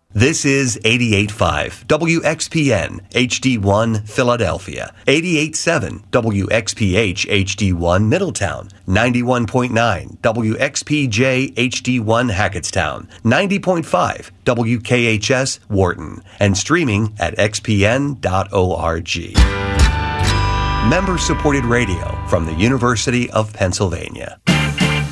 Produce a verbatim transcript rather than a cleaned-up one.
This is eighty-eight point five W X P N H D one Philadelphia, eighty-eight point seven W X P H H D one Middletown, ninety-one point nine W X P J H D one Hackettstown, ninety point five W K H S Wharton, and streaming at x p n dot org. Member-supported radio from the University of Pennsylvania.